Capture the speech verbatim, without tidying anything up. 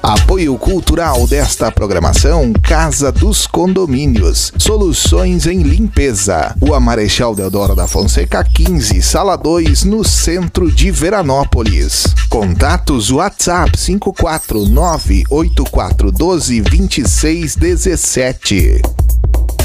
Apoio cultural desta programação, Casa dos Condomínios, soluções em limpeza. Rua Marechal Deodoro da Fonseca quinze, Sala dois, no centro de Veranópolis. Contatos WhatsApp cinco quatro nove oito quatro um dois dois seis um sete.